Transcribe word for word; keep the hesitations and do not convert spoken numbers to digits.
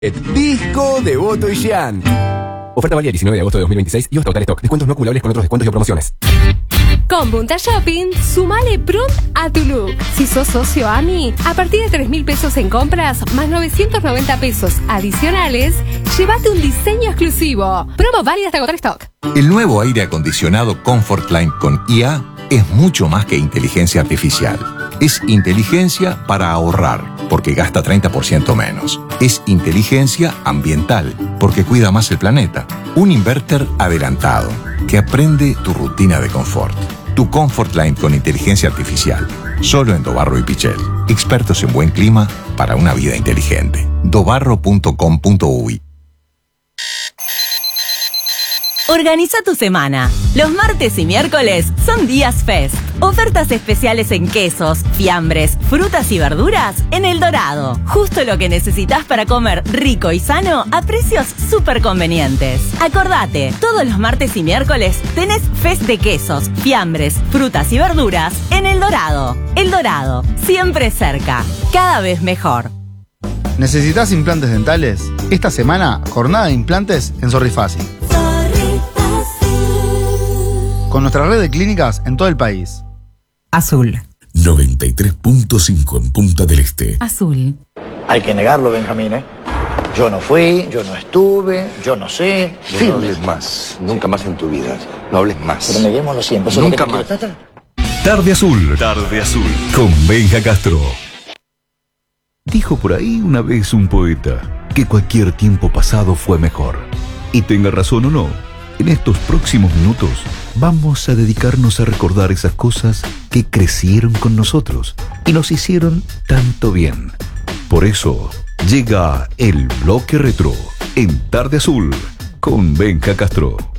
Disco de Voto y Jean. Oferta válida diecinueve de agosto de dos mil veintiséis y hasta agotar stock. Descuentos no acumulables con otros descuentos y promociones. Con Punta Shopping, sumale pronto a tu look. Si sos socio A M I, a partir de tres mil pesos en compras, más novecientos noventa pesos adicionales, llévate un diseño exclusivo. Promo válida hasta agotar stock. El nuevo aire acondicionado Comfortline con I A es mucho más que inteligencia artificial. Es inteligencia para ahorrar, porque gasta treinta por ciento menos. Es inteligencia ambiental, porque cuida más el planeta. Un inverter adelantado, que aprende tu rutina de confort. Tu Comfortline con inteligencia artificial. Solo en Dobarro y Pichel. Expertos en buen clima para una vida inteligente. dobarro punto com punto uy. Organiza tu semana. Los martes y miércoles son días Fest. Ofertas especiales en quesos, fiambres, frutas y verduras en El Dorado. Justo lo que necesitas para comer rico y sano a precios súper convenientes. Acordate, todos los martes y miércoles tenés Fest de quesos, fiambres, frutas y verduras en El Dorado. El Dorado, siempre cerca, cada vez mejor. ¿Necesitas implantes dentales? Esta semana, jornada de implantes en Sorrifácil. Con nuestra red de clínicas en todo el país. Azul. noventa y tres punto cinco en Punta del Este. Azul. Hay que negarlo, Benjamín, ¿eh? Yo no fui, yo no estuve, yo no sé. No, sí, no hables más, nunca más en tu vida. No hables más. Pero neguémoslo siempre. Nunca más. Tarde Azul. Tarde Azul. Con Benja Castro. Dijo por ahí una vez un poeta que cualquier tiempo pasado fue mejor. Y tenga razón o no, en estos próximos minutos vamos a dedicarnos a recordar esas cosas que crecieron con nosotros y nos hicieron tanto bien. Por eso llega el bloque retro en Tarde Azul con Benja Castro.